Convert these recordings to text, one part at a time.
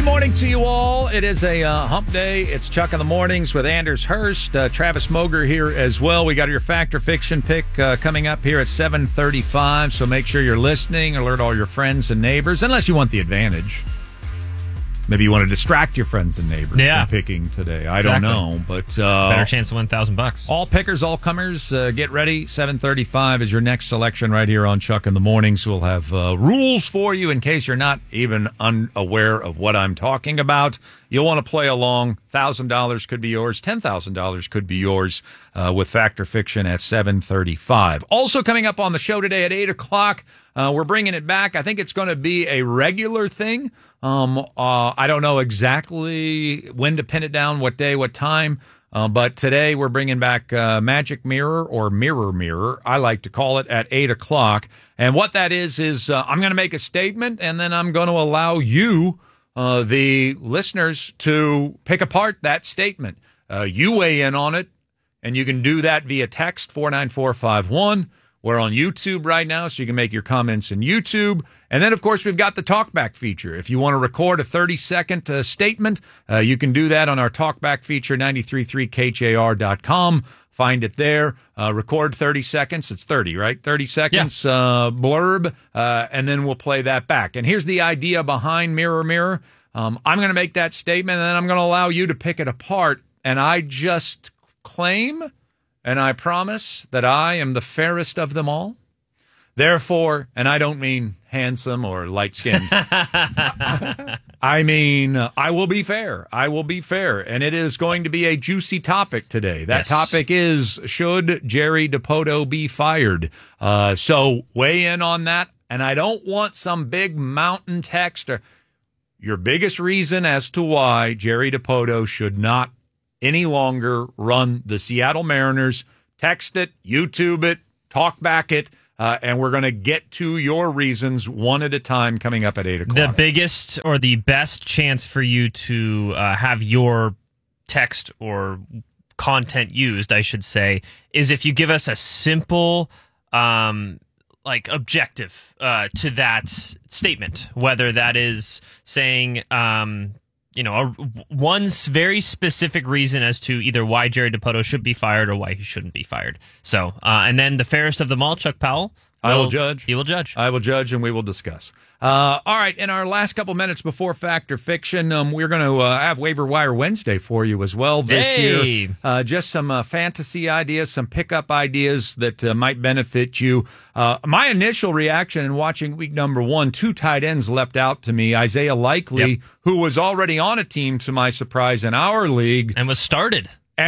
morning to you all. It is a hump day. It's Chuck in the Mornings with Anders Hurst, Travis Moger here as well. We got your Fact or Fiction pick coming up here at 7:35, so make sure you're listening. Alert all your friends and neighbors, unless you want the advantage. Maybe you want to distract your friends and neighbors from picking today. I don't know, but better chance to win $1,000. All pickers, all comers, get ready. 7:35 is your next selection right here on Chuck in the Mornings. We'll have rules for you in case you're not even unaware of what I'm talking about. You'll want to play along. $1,000 could be yours. $10,000 could be yours with Fact or Fiction at 7:35. Also coming up on the show today at 8 o'clock, we're bringing it back. I think it's going to be a regular thing. I don't know exactly when to pin it down, what day, what time. But today we're bringing back Magic Mirror or Mirror. I like to call it at 8 o'clock. And what that is I'm going to make a statement, and then I'm going to allow you, the listeners, to pick apart that statement. You weigh in on it, and you can do that via text 49451. We're on YouTube right now, so you can make your comments in YouTube. And then, of course, we've got the Talkback feature. If you want to record a 30-second statement, you can do that on our Talkback feature, 933kjar.com. Find it there. Record 30 seconds. It's 30, right? 30 seconds blurb, and then we'll play that back. And here's the idea behind Mirror. I'm going to make that statement, and then I'm going to allow you to pick it apart. And I just claim and I promise that I am the fairest of them all. Therefore, and I don't mean handsome or light-skinned. I mean, I will be fair. I will be fair. And it is going to be a juicy topic today. That topic is, should Jerry Dipoto be fired? So weigh in on that. And I don't want some big mountain text or your biggest reason as to why Jerry Dipoto should not any longer run the Seattle Mariners. Text it, YouTube it, talk back it, and we're going to get to your reasons one at a time coming up at 8 o'clock. The biggest or the best chance for you to have your text or content used, I should say, is if you give us a simple objective to that statement, whether that is saying one very specific reason as to either why Jerry Dipoto should be fired or why he shouldn't be fired. So, and then the fairest of them all, Chuck Powell. I will judge. He will judge. I will judge, and we will discuss. All right, in our last couple minutes before Fact or Fiction, we're going to have Waiver Wire Wednesday for you as well this year. Just some fantasy ideas, some pickup ideas that might benefit you. My initial reaction in watching week number 1, 2 tight ends leapt out to me. Isaiah Likely, who was already on a team, to my surprise, in our league. And was started,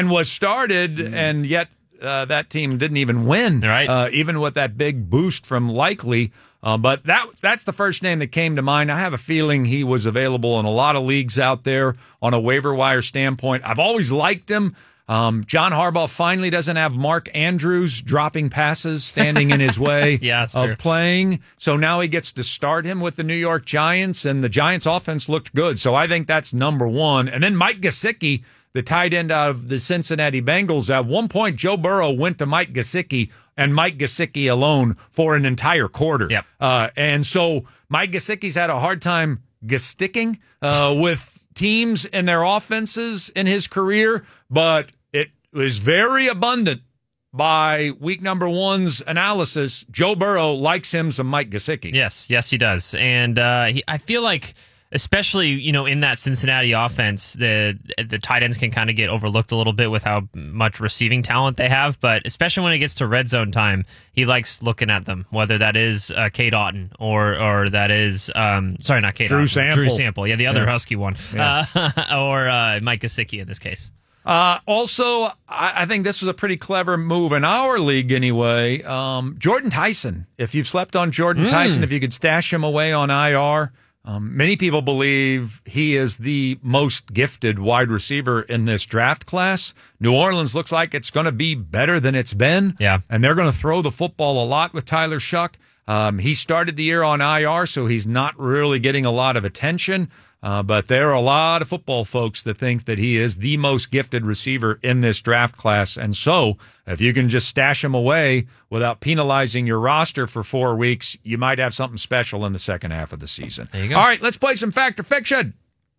and yet that team didn't even win, right? Even with that big boost from Likely. But that's the first name that came to mind. I have a feeling he was available in a lot of leagues out there on a waiver wire standpoint. I've always liked him. John Harbaugh finally doesn't have Mark Andrews dropping passes, standing in his way of playing. So now he gets to start him with the New York Giants, and the Giants offense looked good. So I think that's number one. And then Mike Gesicki, the tight end out of the Cincinnati Bengals. At one point, Joe Burrow went to Mike Gesicki and Mike Gesicki alone for an entire quarter. And so Mike Gesicki's had a hard time gesticking with teams and their offenses in his career, but it was very abundant by week number 1's analysis. Joe Burrow likes him some Mike Gesicki. Yes, he does. And I feel like, especially, in that Cincinnati offense, the tight ends can kind of get overlooked a little bit with how much receiving talent they have, but especially when it gets to red zone time, he likes looking at them, whether that is Cade Otton or that is, sorry, not Cade Otton. Drew Sample. Yeah, the other Husky one. Or Mike Gesicki in this case. Also, I think this was a pretty clever move in our league anyway. Jordan Tyson, if you've slept on Jordan Tyson, if you could stash him away on IR, many people believe he is the most gifted wide receiver in this draft class. New Orleans looks like it's going to be better than it's been. And they're going to throw the football a lot with Tyler Shuck. He started the year on IR, so he's not really getting a lot of attention. But there are a lot of football folks that think that he is the most gifted receiver in this draft class. And so if you can just stash him away without penalizing your roster for 4 weeks, you might have something special in the second half of the season. There you go. All right, let's play some Fact or Fiction.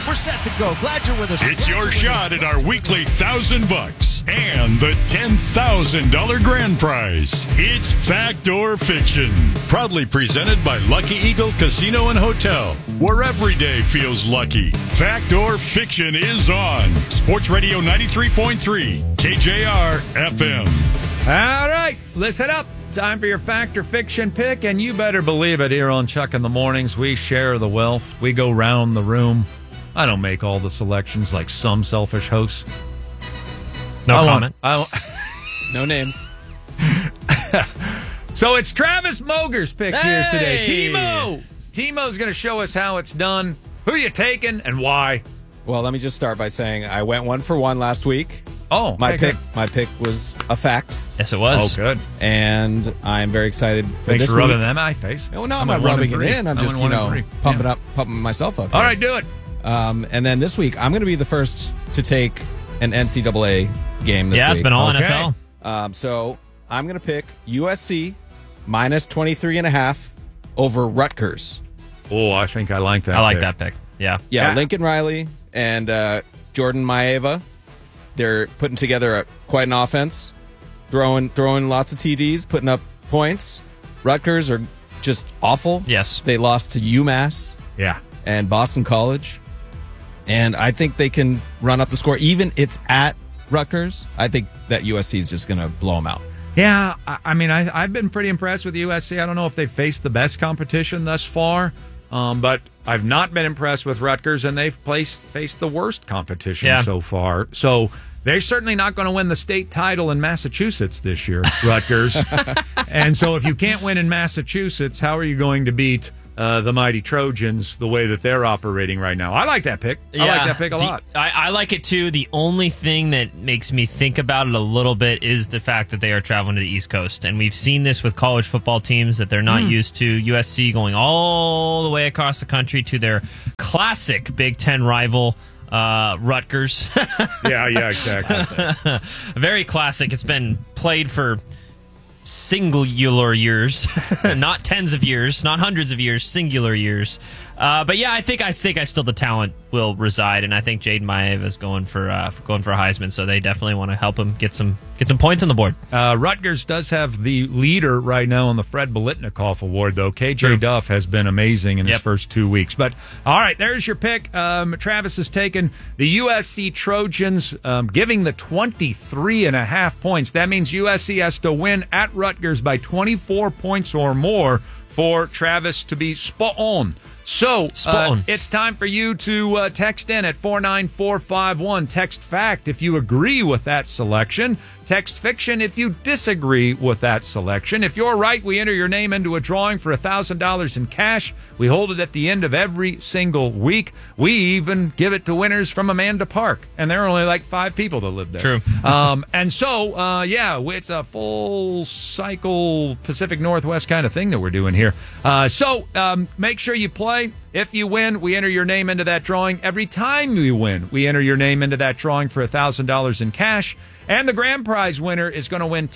We're set to go. Glad you're with us. It's your shot at our weekly $1,000 and the $10,000 grand prize. It's Fact or Fiction. Proudly presented by Lucky Eagle Casino and Hotel, where every day feels lucky. Fact or Fiction is on Sports Radio 93.3 KJR FM. All right, listen up. Time for your fact or fiction pick, and you better believe it. Here on Chuck in the Mornings, we share the wealth. We go round the room. I don't make all the selections like some selfish hosts. No comment. No names. So it's Travis Moger's pick here today. Hey! Timo's going to show us how it's done, who you taking, and why. Well, let me just start by saying I went 1 for 1 last week. Oh, My okay, pick was a fact, Yes, it was. Oh, good. and I'm very excited for Thanks this for rubbing week. that in my face. Oh, no, I'm not rubbing it in. I'm just, pumping myself up. All here. right, do it. And then this week, I'm going to be the first to take an NCAA game this week. It's been all Okay. NFL. So I'm going to pick USC minus 23.5 over Rutgers. Oh, I think I like that. I like pick. that pick. Yeah. Yeah, Yeah. Lincoln Riley and Jordan Maeva, they're putting together quite an offense, throwing lots of TDs, putting up points. Rutgers are just awful. Yes. They lost to UMass Yeah. and Boston College, and I think they can run up the score. Even it's at Rutgers, I think that USC is just going to blow them out. Yeah, I mean, I've been pretty impressed with USC. I don't know if they've faced the best competition thus far, but I've not been impressed with Rutgers, and they've faced the worst competition so far. So they're certainly not going to win the state title in Massachusetts this year, Rutgers. And so if you can't win in Massachusetts, how are you going to beat the mighty Trojans the way that they're operating right now? I like that pick. I like that pick a lot. I like it too. The only thing that makes me think about it a little bit is the fact that they are traveling to the East Coast. And we've seen this with college football teams that they're not used to. USC going all the way across the country to their classic Big Ten rival, Rutgers. Yeah, exactly. Very classic. It's been played for singular years, not tens of years, not hundreds of years, singular years. But yeah, I think still the talent will reside, and I think Jaden Maeva is going for a Heisman, so they definitely want to help him get some points on the board. Rutgers does have the leader right now on the Fred Biletnikoff Award, though. KJ Duff has been amazing in his first 2 weeks. But all right, there's your pick. Travis has taken the USC Trojans, giving the 23.5 points. That means USC has to win at Rutgers by 24 points or more for Travis to be spot on. So it's time for you to text in at 49451. Text fact if you agree with that selection. Text fiction if you disagree with that selection. If you're right, we enter your name into a drawing for $1,000 in cash. We hold it at the end of every single week. We even give it to winners from Amanda Park, and there are only like 5 people that live there. True. And so, it's a full cycle Pacific Northwest kind of thing that we're doing here. So make sure you play. If you win, we enter your name into that drawing. Every time you win, we enter your name into that drawing for $1,000 in cash. And the grand prize winner is going to win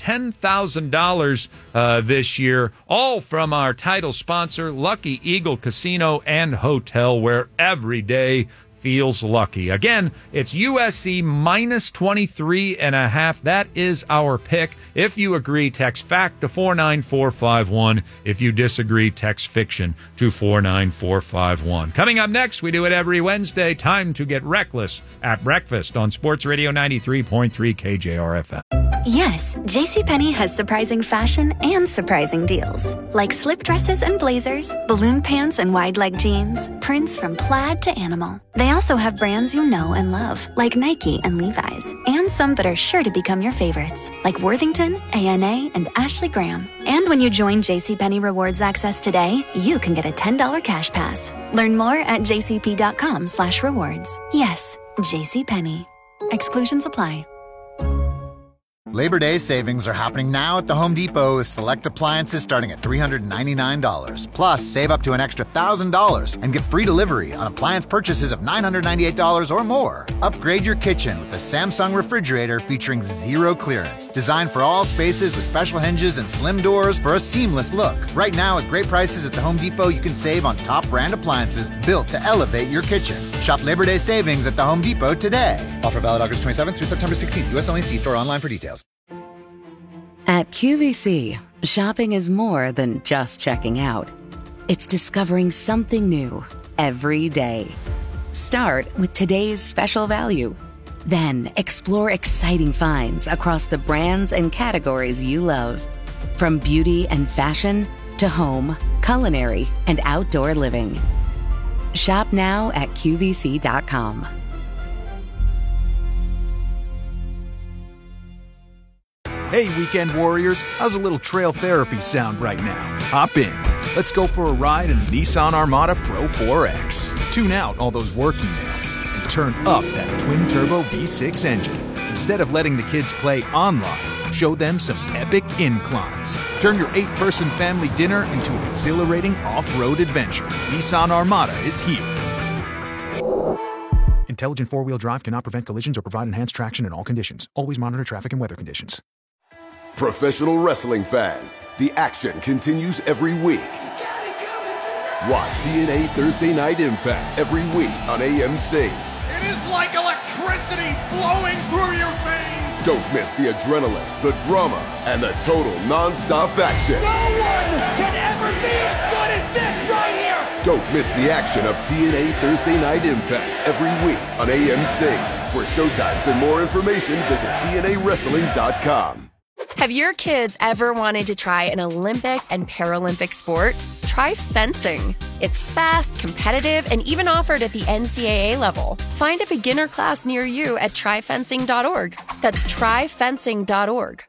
$10,000 this year, all from our title sponsor, Lucky Eagle Casino and Hotel, where every day feels lucky. Again, it's USC minus 23.5. That is our pick. If you agree, text fact to 49451. If you disagree, text fiction to 49451. Coming up next, we do it every Wednesday. Time to get reckless at breakfast on Sports Radio 93.3 KJR FM. Yes, JCPenney has surprising fashion and surprising deals. Like slip dresses and blazers, balloon pants and wide leg jeans, prints from plaid to animal. They also have brands you know and love, like Nike and Levi's, and some that are sure to become your favorites, like Worthington, ANA, and Ashley Graham. And when you join JCPenney Rewards Access today, you can get a $10 cash pass. Learn more at jcp.com/rewards. Yes, JCPenney. Exclusions apply. Labor Day savings are happening now at the Home Depot with select appliances starting at $399. Plus, save up to an extra $1,000 and get free delivery on appliance purchases of $998 or more. Upgrade your kitchen with a Samsung refrigerator featuring zero clearance, designed for all spaces with special hinges and slim doors for a seamless look. Right now, at great prices at the Home Depot, you can save on top brand appliances built to elevate your kitchen. Shop Labor Day savings at the Home Depot today. Offer valid August 27th through September 16th. U.S. only. See store online for details. At QVC, shopping is more than just checking out. It's discovering something new every day. Start with today's special value. Then explore exciting finds across the brands and categories you love. From beauty and fashion to home, culinary, and outdoor living. Shop now at QVC.com. Hey, weekend warriors, how's a little trail therapy sound right now? Hop in. Let's go for a ride in the Nissan Armada Pro 4X. Tune out all those work emails and turn up that twin-turbo V6 engine. Instead of letting the kids play online, show them some epic inclines. Turn your 8-person family dinner into an exhilarating off-road adventure. Nissan Armada is here. Intelligent four-wheel drive cannot prevent collisions or provide enhanced traction in all conditions. Always monitor traffic and weather conditions. Professional wrestling fans, the action continues every week. Watch TNA Thursday Night Impact every week on AMC. It is like electricity flowing through your veins. Don't miss the adrenaline, the drama, and the total non-stop action. No one can ever be as good as this right here. Don't miss the action of TNA Thursday Night Impact every week on AMC. For showtimes and more information, visit TNAWrestling.com. Have your kids ever wanted to try an Olympic and Paralympic sport? Try fencing. It's fast, competitive, and even offered at the NCAA level. Find a beginner class near you at tryfencing.org. That's tryfencing.org.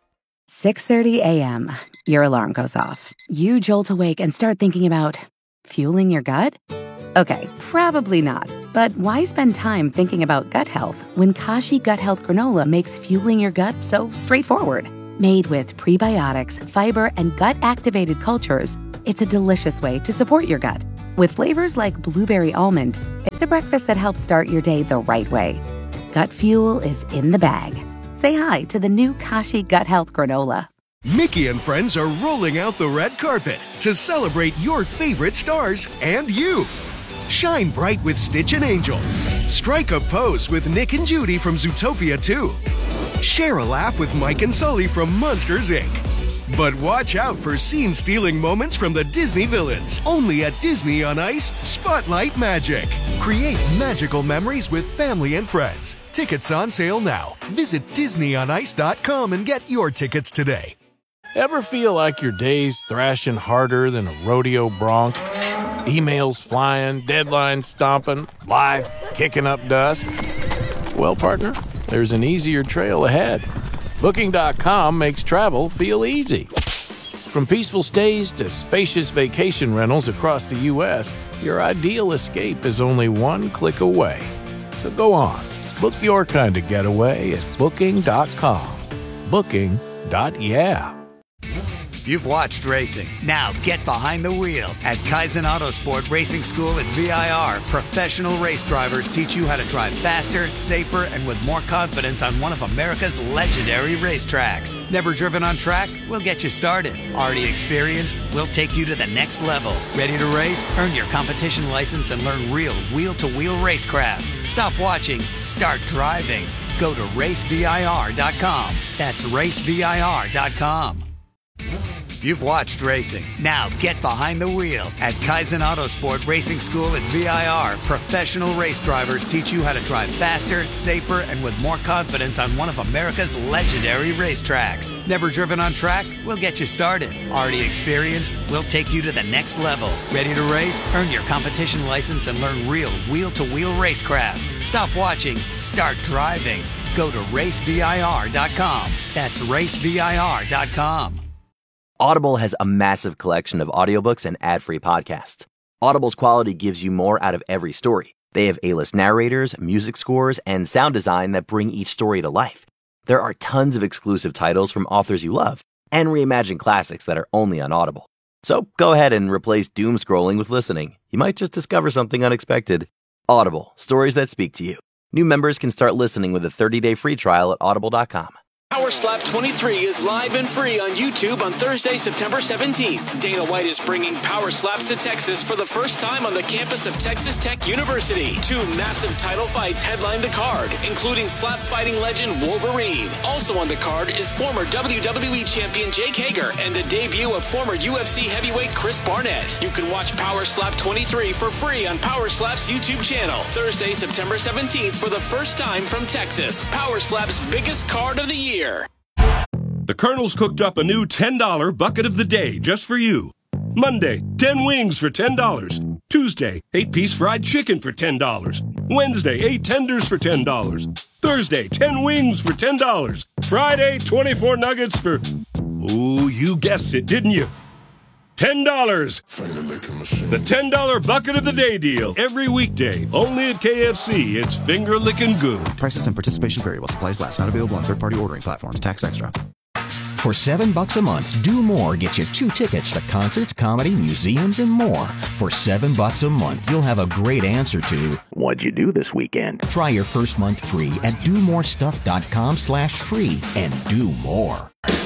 6:30 a.m. Your alarm goes off. You jolt awake and start thinking about fueling your gut? Okay, probably not. But why spend time thinking about gut health when Kashi Gut Health Granola makes fueling your gut so straightforward? Made with prebiotics, fiber, and gut-activated cultures, it's a delicious way to support your gut. With flavors like blueberry almond, it's a breakfast that helps start your day the right way. Gut fuel is in the bag. Say hi to the new Kashi Gut Health Granola. Mickey and friends are rolling out the red carpet to celebrate your favorite stars and you. Shine bright with Stitch and Angel. Strike a pose with Nick and Judy from Zootopia 2. Share a laugh with Mike and Sully from Monsters, Inc. But watch out for scene-stealing moments from the Disney villains. Only at Disney on Ice, Spotlight Magic. Create magical memories with family and friends. Tickets on sale now. Visit DisneyOnIce.com and get your tickets today. Ever feel like your day's thrashing harder than a rodeo bronc? Emails flying, deadlines stomping, life kicking up dust? Well, partner, there's an easier trail ahead. Booking.com makes travel feel easy. From peaceful stays to spacious vacation rentals across the U.S., your ideal escape is only one click away. So go on, book your kind of getaway at Booking.com. Booking.yeah. You've watched racing. Now get behind the wheel. At Kaizen Autosport Racing School at VIR, professional race drivers teach you how to drive faster, safer, and with more confidence on one of America's legendary racetracks. Never driven on track? We'll get you started. Already experienced? We'll take you to the next level. Ready to race? Earn your competition license and learn real wheel-to-wheel racecraft. Stop watching. Start driving. Go to racevir.com. That's racevir.com. You've watched racing. Now get behind the wheel. At Kaizen Autosport Racing School at VIR, professional race drivers teach you how to drive faster, safer, and with more confidence on one of America's legendary racetracks. Never driven on track? We'll get you started. Already experienced? We'll take you to the next level. Ready to race? Earn your competition license and learn real wheel-to-wheel racecraft. Stop watching. Start driving. Go to racevir.com. That's racevir.com. Audible has a massive collection of audiobooks and ad-free podcasts. Audible's quality gives you more out of every story. They have A-list narrators, music scores, and sound design that bring each story to life. There are tons of exclusive titles from authors you love, and reimagined classics that are only on Audible. So go ahead and replace doom scrolling with listening. You might just discover something unexpected. Audible, stories that speak to you. New members can start listening with a 30-day free trial at audible.com. Power Slap 23 is live and free on YouTube on Thursday, September 17th. Dana White is bringing Power Slaps to Texas for the first time on the campus of Texas Tech University. 2 massive title fights headline the card, including slap fighting legend Wolverine. Also on the card is former WWE champion Jake Hager and the debut of former UFC heavyweight Chris Barnett. You can watch Power Slap 23 for free on Power Slap's YouTube channel. Thursday, September 17th for the first time from Texas. Power Slap's biggest card of the year. The Colonel's cooked up a new $10 bucket of the day just for you. Monday, 10 wings for $10. Tuesday, 8-piece fried chicken for $10. Wednesday, 8 tenders for $10. Thursday, 10 wings for $10. Friday, 24 nuggets for... Oh, you guessed it, didn't you? $10. The $10 bucket of the day deal. Every weekday, only at KFC. It's finger-licking good. Prices and participation vary while supplies last. Not available on third-party ordering platforms. Tax extra. For $7 a month, Do More gets you 2 tickets to concerts, comedy, museums, and more. For $7 a month, you'll have a great answer to what'd you do this weekend? Try your first month free at domorestuff.com/free and do more.